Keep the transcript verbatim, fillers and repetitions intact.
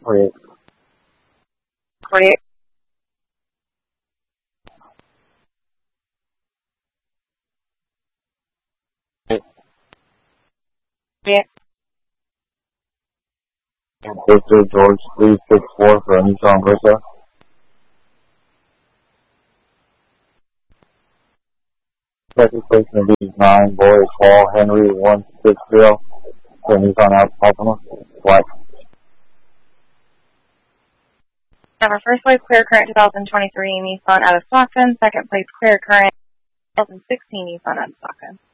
forty-eight. forty-eight. forty-eight. Victor George three six four for a Nissan Versa. Second station of these nine, Boris Hall, Henry one six zero for a Nissan Altima. White. Number first place, clear current twenty twenty-three Nissan out of Stockton. Second place, clear current twenty sixteen Nissan out of Stockton.